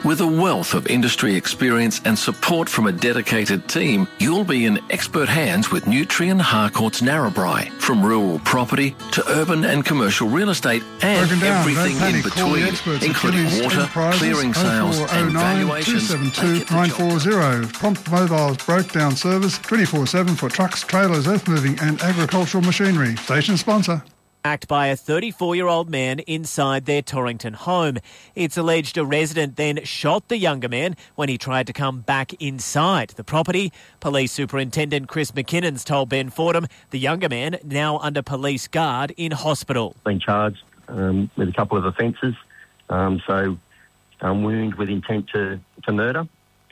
With a wealth of industry experience and support from a dedicated team, you'll be in expert hands with Nutrien Harcourt's Narrabri. From rural property to urban and commercial real estate and everything in between, including water, clearing sales and valuations. 272-940. Prompt mobiles breakdown service 24/7 for trucks, trailers, earth moving and agricultural machinery. Station sponsor. Attacked by a 34-year-old man inside their Torrington home. It's alleged a resident then shot the younger man when he tried to come back inside the property. Police Superintendent Chris McKinnon's told Ben Fordham the younger man now under police guard in hospital. Been charged with a couple of offences, wound with intent to murder,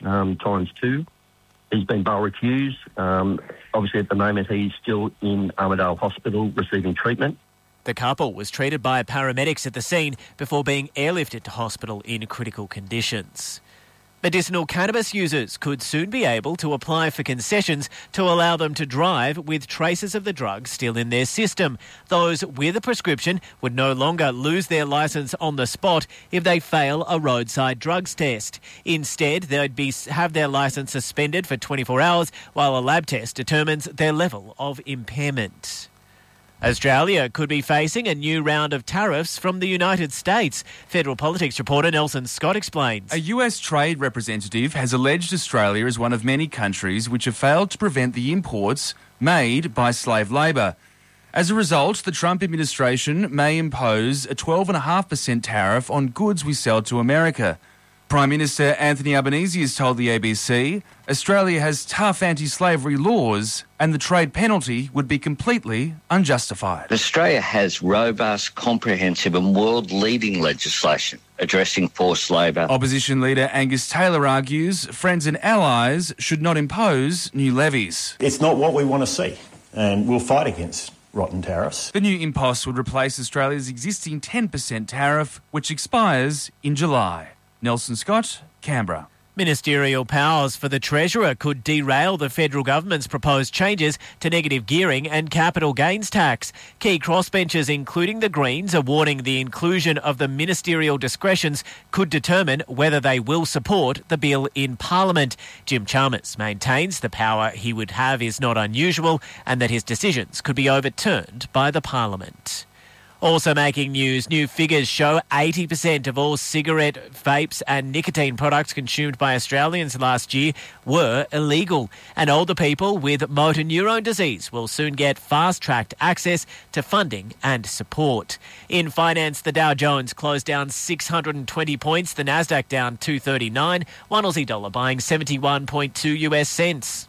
×2. He's been bail refused. Obviously at the moment he's still in Armidale Hospital receiving treatment. The couple was treated by paramedics at the scene before being airlifted to hospital in critical conditions. Medicinal cannabis users could soon be able to apply for concessions to allow them to drive with traces of the drug still in their system. Those with a prescription would no longer lose their licence on the spot if they fail a roadside drugs test. Instead, they'd have their licence suspended for 24 hours while a lab test determines their level of impairment. Australia could be facing a new round of tariffs from the United States. Federal politics reporter Nelson Scott explains. A US trade representative has alleged Australia is one of many countries which have failed to prevent the imports made by slave labour. As a result, the Trump administration may impose a 12.5% tariff on goods we sell to America. Prime Minister Anthony Albanese has told the ABC Australia has tough anti-slavery laws and the trade penalty would be completely unjustified. Australia has robust, comprehensive and world-leading legislation addressing forced labour. Opposition leader Angus Taylor argues friends and allies should not impose new levies. It's not what we want to see and we'll fight against rotten tariffs. The new impost would replace Australia's existing 10% tariff, which expires in July. Nelson Scott, Canberra. Ministerial powers for the Treasurer could derail the federal government's proposed changes to negative gearing and capital gains tax. Key crossbenchers, including the Greens, are warning the inclusion of the ministerial discretions could determine whether they will support the bill in Parliament. Jim Chalmers maintains the power he would have is not unusual and that his decisions could be overturned by the Parliament. Also making news, new figures show 80% of all cigarette, vapes and nicotine products consumed by Australians last year were illegal. And older people with motor neurone disease will soon get fast-tracked access to funding and support. In finance, the Dow Jones closed down 620 points, the Nasdaq down 239, one Aussie dollar buying 71.2 US cents.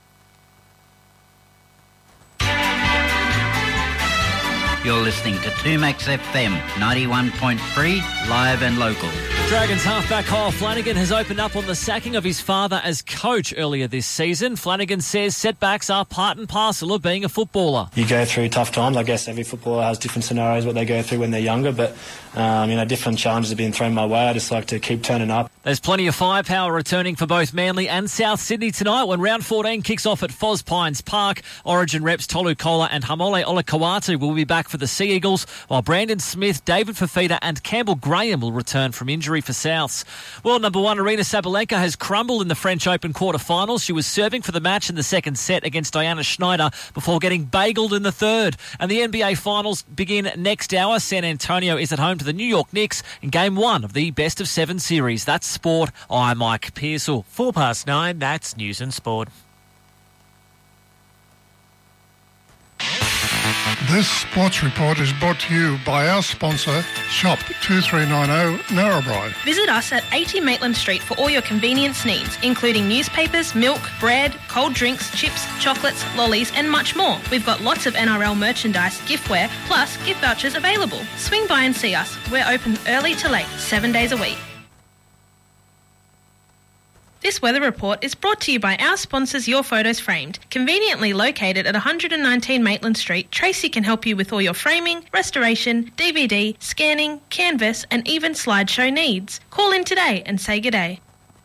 You're listening to 2Max FM 91.3, live and local. Dragons halfback Kyle Flanagan has opened up on the sacking of his father as coach earlier this season. Flanagan says setbacks are part and parcel of being a footballer. You go through tough times. I guess every footballer has different scenarios what they go through when they're younger, but different challenges have been thrown my way. I just like to keep turning up. There's plenty of firepower returning for both Manly and South Sydney tonight when round 14 kicks off at Foz Pines Park. Origin reps Tolu Kola and Hamole Olakawatu will be back for the Sea Eagles, while Brandon Smith, David Fafita and Campbell Graham will return from injury for Souths. World number one Arina Sabalenka has crumbled in the French Open quarter-finals. She was serving for the match in the second set against Diana Schneider before getting bagelled in the third. And the NBA Finals begin next hour. San Antonio is at home to the New York Knicks in Game 1 of the best-of-7 series. That's sport. I'm Mike Pearsall. 9:04, that's News and Sport. This sports report is brought to you by our sponsor, Shop 2390 Narrabri. Visit us at 80 Maitland Street for all your convenience needs, including newspapers, milk, bread, cold drinks, chips, chocolates, lollies and much more. We've got lots of NRL merchandise, giftware, plus gift vouchers available. Swing by and see us. We're open early to late, 7 days a week. This weather report is brought to you by our sponsors Your Photos Framed. Conveniently located at 119 Maitland Street, Tracy can help you with all your framing, restoration, DVD, scanning, canvas and even slideshow needs. Call in today and say good day.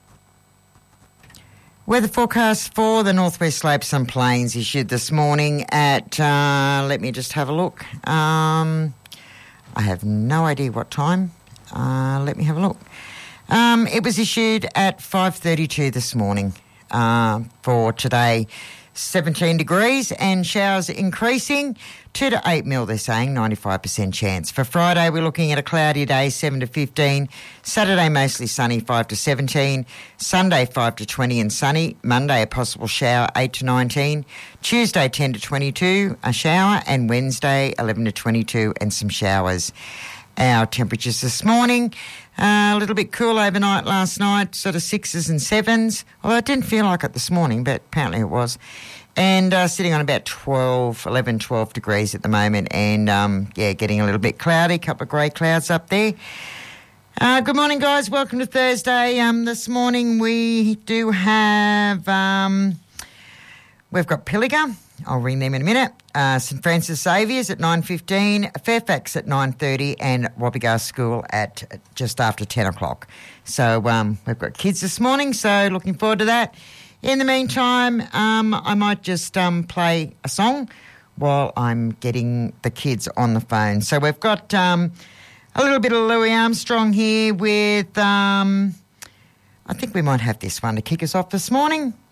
Weather forecast for the Northwest Slopes and Plains issued this morning at, let me just have a look. I have no idea what time. Let me have a look. It was issued at 5:32 this morning for today. 17 degrees and showers increasing 2 to 8 mil, they're saying, 95% chance. For Friday, we're looking at a cloudy day, 7 to 15. Saturday, mostly sunny, 5 to 17. Sunday, 5 to 20 and sunny. Monday, a possible shower, 8 to 19. Tuesday, 10 to 22, a shower. And Wednesday, 11 to 22 and some showers. Our temperatures this morning, a little bit cool overnight last night, sort of 6s and 7s. Although it didn't feel like it this morning, but apparently it was. And sitting on about 12 degrees at the moment. And, getting a little bit cloudy, a couple of grey clouds up there. Good morning, guys. Welcome to Thursday. This morning we do have... we've got Pilliga. I'll ring them in a minute. St Francis Xavier's at 9:15, Fairfax at 9:30 and Wobbegar School at just after 10 o'clock. So we've got kids this morning, so looking forward to that. In the meantime, I might just play a song while I'm getting the kids on the phone. So we've got a little bit of Louis Armstrong here with, I think we might have this one to kick us off this morning.